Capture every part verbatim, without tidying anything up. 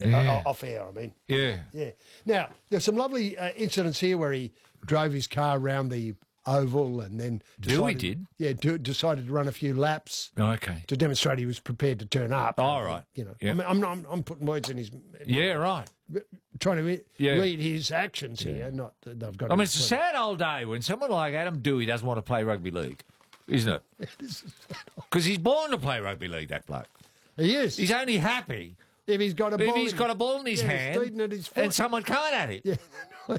Yeah. Uh, off air, I mean. Yeah. Yeah. Now, there's some lovely uh, incidents here where he drove his car around the oval and then decided, Dewey did? Yeah, do, decided to run a few laps Okay. to demonstrate he was prepared to turn up. Oh, right. You know, Yeah. I mean, I'm, not, I'm, I'm putting words in his... Yeah, right. Trying to re- Yeah. read his actions here, not that I've got... I mean, to it's a sad old day when someone like Adam Dewey doesn't want to play rugby league, isn't it? Because he's born to play rugby league, that bloke. He is. He's only happy if he's got a if ball he's in, got a ball in his yeah, hand he's at his foot. and someone can't at it. Yeah.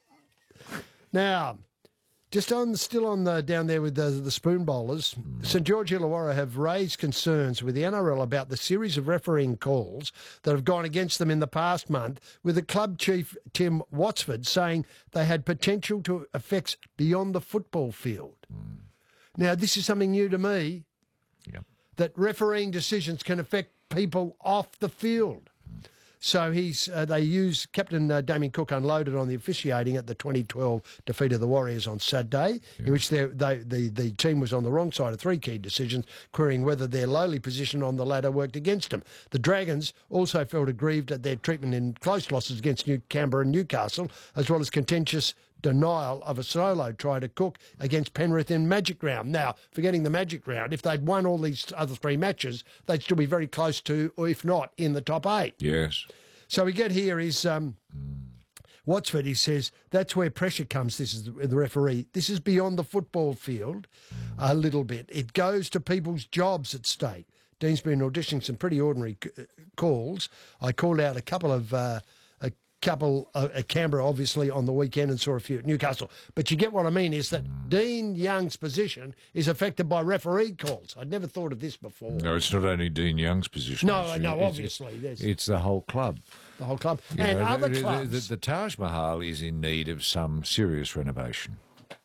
Now, just on still on the down there with the, the spoon bowlers, mm. St George Illawarra have raised concerns with the N R L about the series of refereeing calls that have gone against them in the past month, with the club chief Tim Watsford saying they had potential to effects beyond the football field. Mm. Now, this is something new to me, yep. that refereeing decisions can affect people off the field. So he's uh, they use Captain uh, Damien Cook unloaded on the officiating at the twenty twelve defeat of the Warriors on Saturday, yeah. in which they, they, the, the team was on the wrong side of three key decisions, querying whether their lowly position on the ladder worked against them. The Dragons also felt aggrieved at their treatment in close losses against New Canberra and Newcastle, as well as contentious denial of a solo try to Cook against Penrith in Magic Round. Now, forgetting the Magic Round, if they'd won all these other three matches, they'd still be very close to, or if not, in the top eight. Yes. So we get here is um, mm. Watsford, he says, that's where pressure comes, this is the, the referee. This is beyond the football field a little bit. It goes to people's jobs at stake. Dean's been auditioning some pretty ordinary c- calls. I called out a couple of... Uh, couple uh, at Canberra, obviously, on the weekend and saw a few at Newcastle. But you get what I mean is that mm. Dean Young's position is affected by referee calls. I'd never thought of this before. No, it's not only Dean Young's position. No, it's, no, it's, obviously. It's, it's the whole club. The whole club. You and know, other the, clubs. The, the, the Taj Mahal is in need of some serious renovation.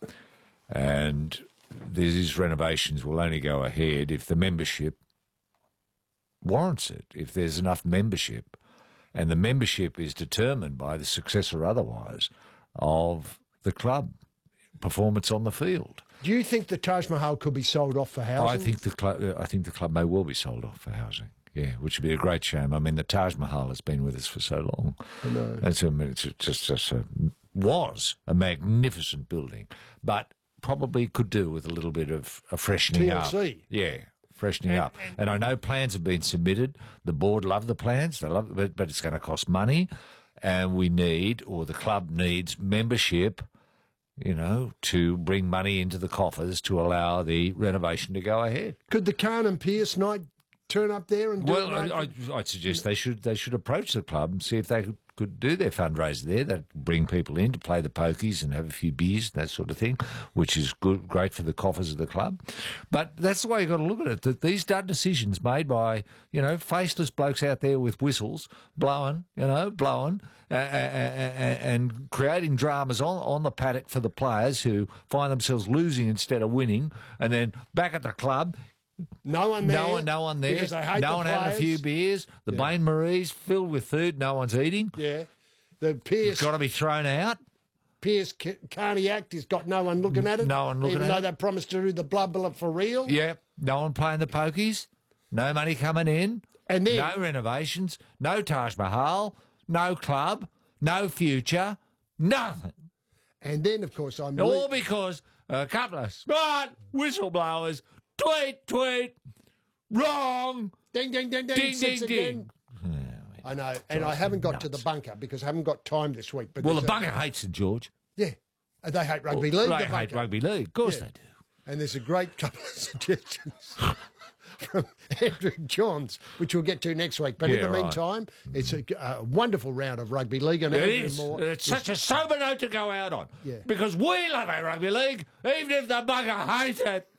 And these renovations will only go ahead if the membership warrants it, if there's enough membership. And the membership is determined by the success or otherwise of the club performance on the field. Do you think the Taj Mahal could be sold off for housing? I think the club. I think the club may well be sold off for housing. Yeah, which would be a great shame. I mean, the Taj Mahal has been with us for so long. I know. And so I mean, it's just, just a, was a magnificent building, but probably could do with a little bit of a freshening T L C. up. Yeah. Freshening up. And I know plans have been submitted. The board love the plans, they love, but, but it's going to cost money. And we need, or the club needs, membership, you know, to bring money into the coffers to allow the renovation to go ahead. Could the Khan and Pierce night turn up there and do well, it? I, I, I'd suggest they should they should approach the club and see if they could, could do their fundraiser there. They'd bring people in to play the pokies and have a few beers, that sort of thing, which is good, great for the coffers of the club. But that's the way you've got to look at it, that these dumb decisions made by, you know, faceless blokes out there with whistles, blowing, you know, blowing, uh, and creating dramas on, on the paddock for the players who find themselves losing instead of winning, and then back at the club, No one there. No one, no one there. Because they hate no the one players. having a few beers. The Yeah. Bain Marie's filled with food. No one's eating. Yeah. The Pierce, Got to be thrown out. Pierce Carney Act has got no one looking at it. No one looking even at though it. they promised to do the blood bullet for real. Yeah. No one playing the pokies. No money coming in. And then, no renovations. No Taj Mahal. No club. No future. Nothing. and then, of course, I'm... All le- because a couple of smart whistleblowers tweet, tweet, wrong. Ding, ding, ding, ding, Ding, six ding, again. ding. I know, and I haven't got to the bunker because I haven't got time this week. But Well, the there's a- bunker hates St George. Yeah. And they hate rugby league. They the hate bunker. rugby league. Of course Yeah. they do. And there's a great couple of suggestions from Andrew Johns, which we'll get to next week. But Yeah, in the right. meantime, it's a, a wonderful round of rugby league. And It Andrew is. Moore It's such a sober note to go out on. Yeah. Because we love our rugby league, even if the bugger hates it.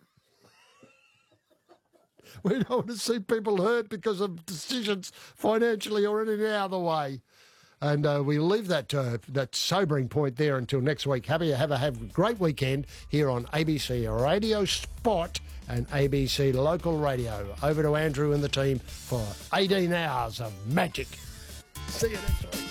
We don't want to see people hurt because of decisions financially or in any other way. And uh, we leave that uh, that sobering point there until next week. Happy have a have a great weekend here on A B C Radio Spot and A B C Local Radio. Over to Andrew and the team for eighteen hours of magic. See you next week.